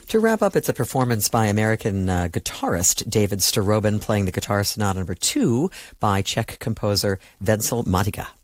To wrap up, it's a performance by American guitarist David Starobin playing the Guitar Sonata No. 2 by Czech composer Vencel Madiga.